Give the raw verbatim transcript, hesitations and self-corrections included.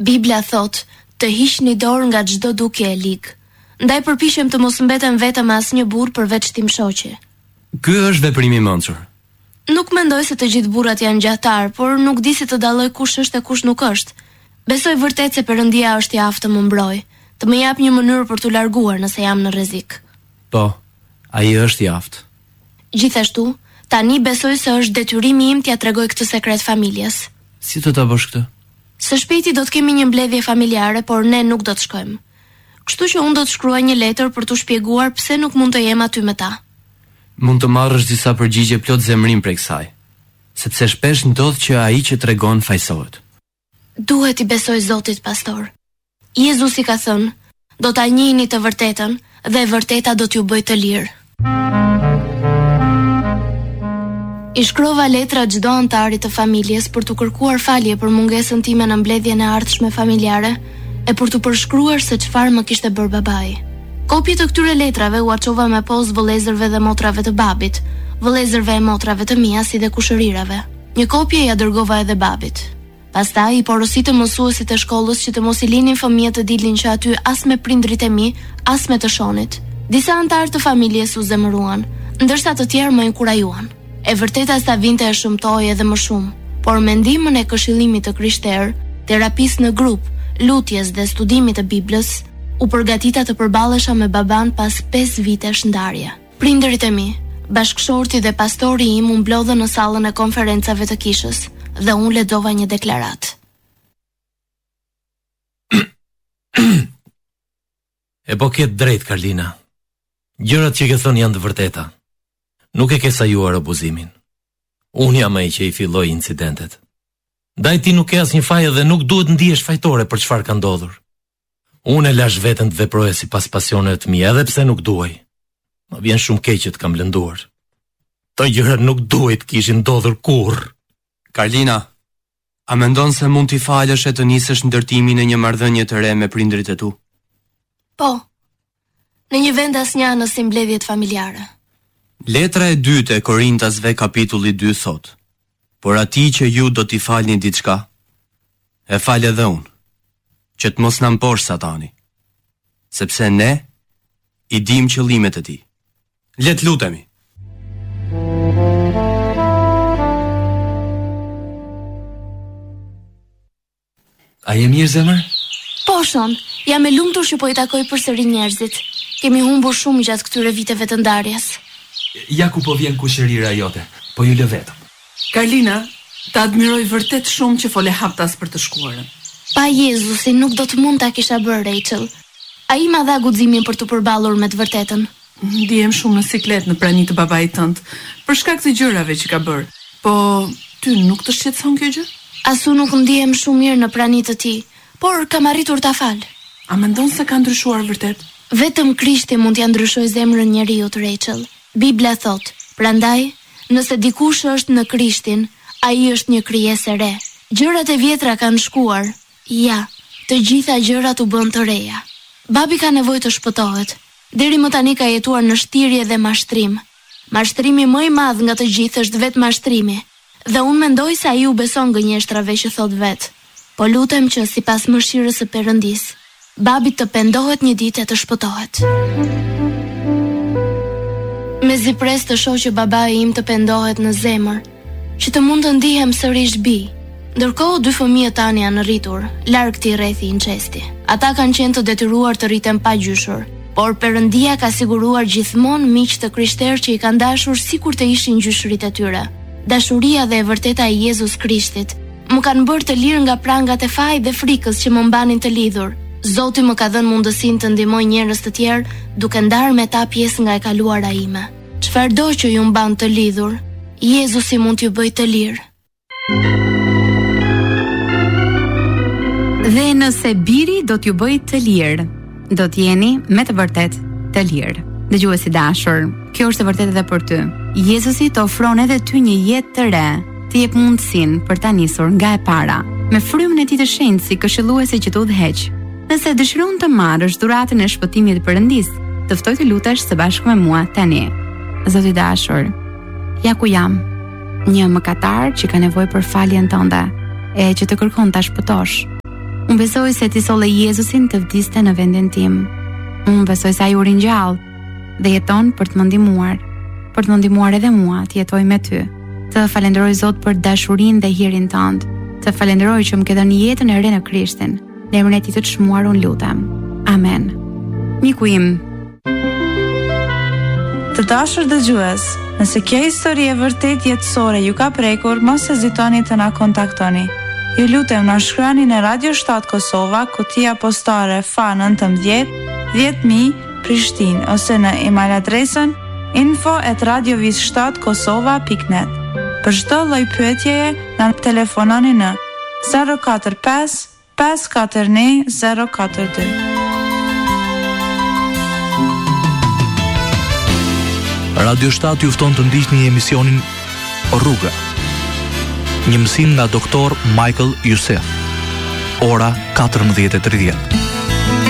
Bibla thot të hiqni dorë nga çdo dukje e lig. Ndaj përpiqem të mos mbetem vetëm me asnjë burr përveç tim shoqe. Ky është veprimi i mençur. Nuk mendoj se të gjithë burrat janë gjahtar, por nuk di si të dalloj kush është e kush nuk është. Besoj vërtet se Perëndia është i aftë të më mbroj, të më jap një mënyrë për t'u larguar nëse jam në rrezik. Po, ai është i aftë. Gjithashtu, tani besoj se është detyrimi im t'ia tregoj këtë sekret familjes. Si do ta bësh këtë? Së shpejti do të kemi një mbledhje familjare, por ne nuk do të shkojmë. Kështu që unë do të shkruaj një letër për t'u shpjeguar pse nuk mund të jem aty me ta. Mund të marrësh disa përgjigje plot zemrim prej kësaj, sepse shpesh ndodh që ai që tregon fajsohet. Duhet i besoj Zotit, pastor. Jezusi ka thënë, do ta njihni të vërtetën dhe e vërteta do t'ju bëjë të lirë. I shkrova letra çdo antarit të familjes për t'u kërkuar falje për mungesën time në mbledhjen e ardhshme familjare e për t'u përshkruar se çfarë më kishte bërë babai. Kopje të këtyre letrave u çova me pozë vëllezërve dhe motrave të babit, vëllezërve e motrave të mia si dhe kushërirave. Një kopje ja dërgova edhe babit. Pastaj i porositë mësuesit e shkollës që të mos i linin fëmijët të dilin që aty as me prindrit e mi, as me të shonit. Disa antarë të familjes u zemëruan, ndërsa të tjerë më inkurajuan. E vërteta sa vinte e shëmtoi edhe më shumë, por me ndihmën e këshillimit të krishterë, terapisë në grup, lutjes dhe studimit të Biblës, u përgatita të përballesha me baban pas pesë vitesh ndarje. Prindërit e mi, bashkëshorti dhe pastori im u mblodhën në sallën e konferencave të kishës dhe unë lexova një deklaratë. E po ke drejt, Karlina. Gjërat që ke thënë janë të vërteta. Nuk e ke sajuar abuzimin. Unë jam ai që i filloi incidentet. Ndaj ti nuk ke asnjë fajë dhe nuk duhet ndihesh fajtore për çfarë ka ndodhur. Unë e lash veten të veproja sipas pasioneve të mia, edhe pse nuk duaj. Më vjen shumë keq që të kam lënduar. Këto gjëra nuk duhet kishin ndodhur kurrë. Karlina, a mendon se mund t'i falësh e të nisësh ndërtimin e një marrëdhënie të re me prindrit e tu? Po, në një vend asnjë si mbledhjet familjare. Letra e dytë e Korintasve kapitulli dy thot: por atij që ju do t'i falni diçka, e fal edhe unë, që të mos na mposh Satani, sepse ne i dim qëllimet e tij. Le të lutemi. A je mirë, zemër? Po, Shon, jam e lumtur që po i takoj përsëri njerëzit. Kemi humbur shumë gjatë këtyre viteve të ndarjes. Ja ku po vjen kushërira jote, po ju lë vetëm. Karlina, ta admiroj vërtet shumë që fole haptas për të shkuarën. Pa Jezusin nuk do të mund ta kisha bërë, Rachel. Ai ma dha guximin për të përballur me të vërtetën. Ndihem shumë në siklet në prani të babait tënd, për shkak të gjërave që ka bërë. Po ty nuk të shqetëson kjo gjë? Asu nuk ndihem shumë mirë në prani të tij, por kam arritur ta fal. A mendon se ka ndryshuar vërtet? Vetëm Krishti mund t'ia ndryshojë zemrën njeriut, Rachel. Bibla thot, prandaj, nëse dikush është në Krishtin, ai është një krijesë e re. Gjërat e vjetra kanë shkuar. Ja, të gjitha gjërat u bën të reja. Babi ka nevojë të shpëtohet. Deri më tani ka jetuar në shtirje dhe mashtrim. Mashtrimi më i madh nga të gjithë është vetë mashtrimi. Dhe unë mendoj se ai u beson gënjeshtrave që thot vet. Po lutem që sipas mëshirës së Perëndis, babi të pendohet një ditë e të shpëtohet. Mezi pres të shoh që babai im të pendohet në zemër, që të mund të ndihem sërish bi. Ndërkohë dy fëmijët tani janë rritur, larg këtij rrethi incesti. Ata kanë qenë të detyruar të rriten pa gjyshur, por Perëndia ka siguruar gjithmonë miq të krishterë që i kanë dashur sikur të ishin gjyshërit e tyre. Dashuria dhe e vërteta e Jezus Krishtit më kanë bërë të lirë nga prangat e fajit dhe frikës që më mbanin të lidhur. Zoti më ka dhënë mundësinë të ndihmoj njerëz të tjerë duke ndarë me ta pjesë nga e kaluara ime. Çfarëdo që ju mban të lidhur, Jezusi mund t'ju bëjë të lirë. Dhe nëse biri do t'ju bëjë të lirë, do t'jeni me të vërtet të lirë. Dëgjuesi dashur, kjo është e vërtetë edhe për ty. Jezusi të ofron edhe ty një jetë të re, të jep mundësinë për ta nisur nga e para, me frymën e tij të shenjtë si këshilluesi që të udhëheq. Nëse dëshiron të marrësh dhuratën e shpëtimit të Perëndis, të ftoj të lutesh së bashku me mua tani. Zoti i dashur, ja ku jam, një mëkatar që ka nevojë për faljen tënde, e që të kërkon ta shpëtosh. Unë besoj se ti solle Jezusin të vdiste në vendin tim. Unë besoj se ai u ringjall dhe jeton për të më ndihmuar, për të më ndihmuar edhe mua të jetoj me ty. Të falenderoj Zot për dashurinë dhe hirin tënd. Të falenderoj që më ke dhënë jetën e re në Krishtin. Në emrin e Tij të çmuar unë lutem. Amen. Miku im, të dashur dëgjues, nëse kjo histori e vërtet jetësore ju ka prekur, mos hezitoni të na kontaktoni. Ju lutem na shkruani në Radio shtat Kosova, kutia postare F A nëntëmbëdhjetë dhjetë mijë Prishtinë, ose në email adresën info at radiovis shtat kosova pikë net. Për çdo lloj pyetjeje na telefononi në zero katër pesë pesë katër një zero katër dy. Radio shtat ju fton të ndiqni emisionin Rruga. Një mësim nga doktor Michael Youssef. Ora katërmbëdhjetë e tridhjetë.